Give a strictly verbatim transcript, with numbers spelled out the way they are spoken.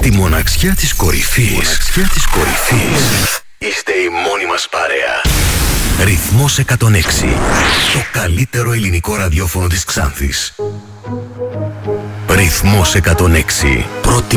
Στη μοναξιά της κορυφής, μοναξιά της κορυφής, είστε η μόνη μας παρέα. Ρυθμός εκατόν έξι. Το καλύτερο ελληνικό ραδιόφωνο της Ξάνθης. Ρυθμός εκατόν έξι. Πρώτη